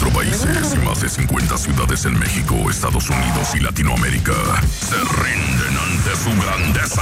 24 países y más de 50 ciudades en México, Estados Unidos y Latinoamérica se rinden ante su grandeza.